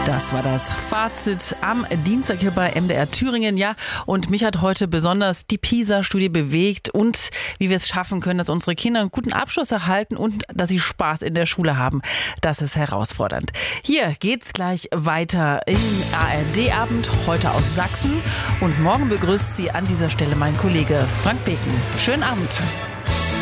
Das war das Fazit am Dienstag hier bei MDR Thüringen. Ja, und mich hat heute besonders die PISA-Studie bewegt und wie wir es schaffen können, dass unsere Kinder einen guten Abschluss erhalten und dass sie Spaß in der Schule haben. Das ist herausfordernd. Hier geht's gleich weiter im ARD-Abend, heute aus Sachsen. Und morgen begrüßt Sie an dieser Stelle mein Kollege Frank Beken. Schönen Abend.